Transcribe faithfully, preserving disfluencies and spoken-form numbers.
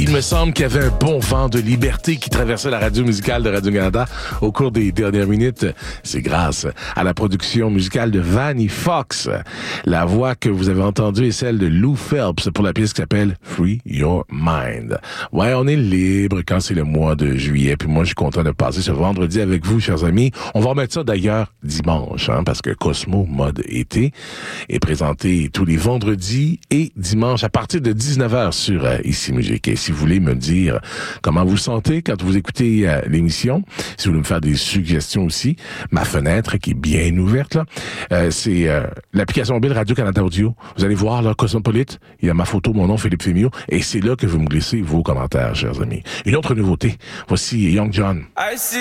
Il me semble qu'il y avait un bon vent de liberté qui traversait la radio musicale de Radio-Canada au cours des dernières minutes. C'est grâce à la production musicale de Vanny Fox. La voix que vous avez entendue est celle de Lou Phelps pour la pièce qui s'appelle Free Your Mind. Ouais, on est libre quand c'est le mois de juillet. Puis moi, je suis content de passer ce vendredi avec vous, chers amis. On va remettre ça d'ailleurs dimanche, hein, parce que Cosmo Mode Été est présenté tous les vendredis et dimanches à partir de dix-neuf heures sur euh, Ici Musique. Et si vous voulez me dire comment vous sentez quand vous écoutez euh, l'émission, si vous voulez me faire des suggestions aussi, ma fenêtre qui est bien ouverte, là, euh, c'est euh, l'application mobile Radio-Canada Audio. Vous allez voir, là, Cosmopolite, il y a ma photo, mon nom, Philippe Fémio, et c'est là que vous me glissez vos commentaires, chers amis. Une autre nouveauté, voici Young John.